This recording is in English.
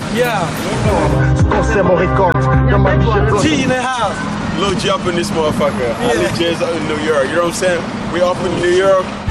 Yeah. Conseil me récolte. G in the house. Lil G up in this motherfucker. Yeah. Ali J's up in New York. You know what I'm saying? We up in New York.